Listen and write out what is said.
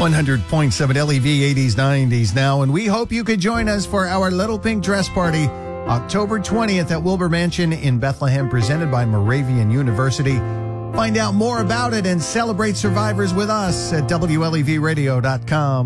100.7 LEV 80s, 90s now, and we hope you could join us for our Little Pink Dress Party, October 20th at Wilbur Mansion in Bethlehem, presented by Moravian University. Find out more about it and celebrate survivors with us at WLEVradio.com.